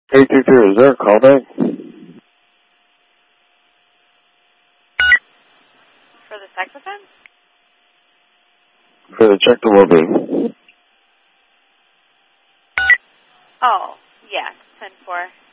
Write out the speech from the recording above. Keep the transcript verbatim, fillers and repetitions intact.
eight two two, is there a callback? For the saxophone? For the check the well-being. Oh, yeah, ten four.